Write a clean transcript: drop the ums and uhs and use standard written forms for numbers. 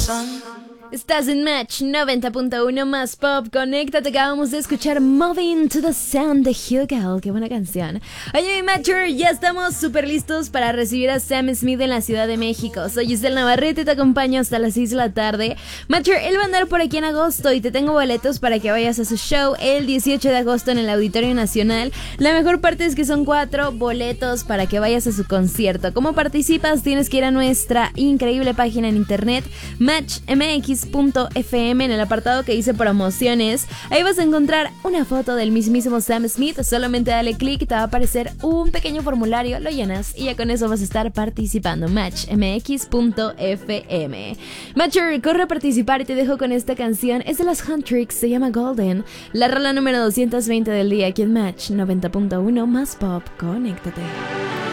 Estás en Match 90.1 más pop. Conéctate, acabamos de escuchar Moving to the Sound de Hugo. Qué buena canción. Oye, mi Matcher, ya estamos súper listos para recibir a Sam Smith en la Ciudad de México. Soy Giselle Navarrete y te acompaño hasta las 6 de la tarde. Matcher, él va a andar por aquí en agosto y te tengo boletos para que vayas a su show el 18 de agosto en el Auditorio Nacional. La mejor parte es que son 4 boletos para que vayas a su concierto. ¿Cómo participas? Tienes que ir a nuestra increíble página en internet, matchmx.fm, en el apartado que dice promociones. Ahí vas a encontrar una foto del mismísimo Sam Smith. Solamente dale clic y te va a aparecer un pequeño formulario, lo llenas y ya con eso vas a estar participando. Matchmx.fm. Matcher, corre a participar y te dejo con esta canción. Es de las Huntrix, se llama Golden. La rola número 220 del día aquí en Match 90.1 más pop. Conéctate.